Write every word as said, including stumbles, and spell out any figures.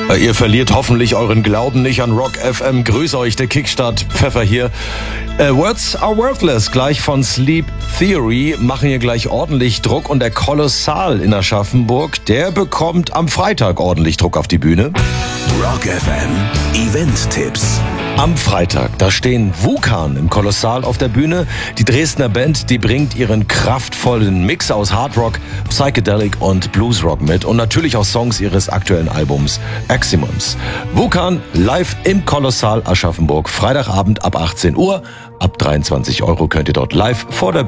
Ihr verliert hoffentlich euren Glauben nicht an Rock F M. Grüß euch, der Kickstart Pfeffer hier. Äh, Words are Worthless, gleich von Sleep Theory, machen hier gleich ordentlich Druck. Und der Kolossal in Aschaffenburg, der bekommt am Freitag ordentlich Druck auf die Bühne. Rock F M Event-Tipps. Am Freitag, da stehen Wukan im Kolossal auf der Bühne. Die Dresdner Band, die bringt ihren kraftvollen Mix aus Hardrock, Psychedelic und Bluesrock mit. Und natürlich auch Songs ihres aktuellen Albums Aximums. Wukan live im Kolossal Aschaffenburg. Freitagabend ab achtzehn Uhr. Ab dreiundzwanzig Euro könnt ihr dort live vor der